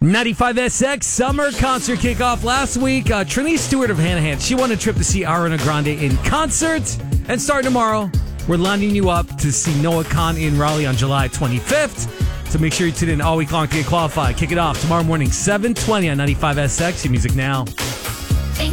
95SX Summer Concert Kickoff last week. Trinity Stewart of Hanahan, she won a trip to see Ariana Grande in concert. And starting tomorrow, we're lining you up to see Noah Kahan in Raleigh on July 25th. So make sure you tune in all week long to get qualified. Kick it off tomorrow morning, 7:20 on 95SX. Your music now.